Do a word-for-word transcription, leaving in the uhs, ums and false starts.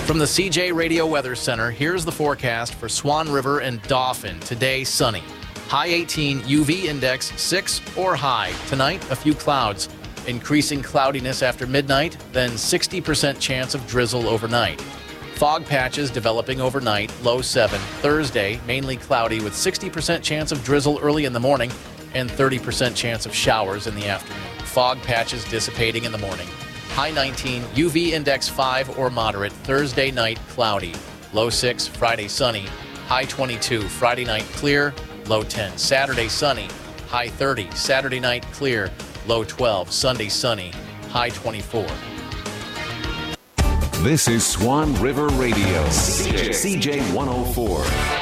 From the C J Radio Weather Center, here's the forecast for Swan River and Dauphin. Today, sunny. High eighteen, U V index six or high. Tonight, a few clouds. Increasing cloudiness after midnight, then sixty percent chance of drizzle overnight. Fog patches developing overnight, low seven. Thursday, mainly cloudy with sixty percent chance of drizzle early in the morning and thirty percent chance of showers in the afternoon. Fog patches dissipating in the morning. High nineteen, U V index five or moderate. Thursday night, cloudy. Low six, Friday sunny. High twenty-two, Friday night clear. Low ten. Saturday sunny. High thirty. Saturday night clear. Low twelve. Sunday sunny. High twenty-four. This is Swan River Radio, C J one oh four.